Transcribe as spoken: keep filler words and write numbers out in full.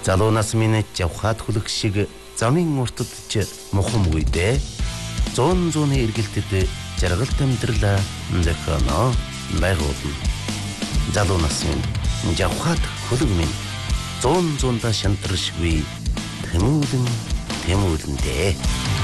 Залуу нас минь жавхаад хүлэх шиг замын уртад ч мухам үйдэ. Зон зооны эргэлтэд жаргалт амьдралаа зохионо байгуулна. Залуу нас минь жавхаад хүлэг минь зон зонда шантаршгүй тэмүүлэн тэмүүлэндээ.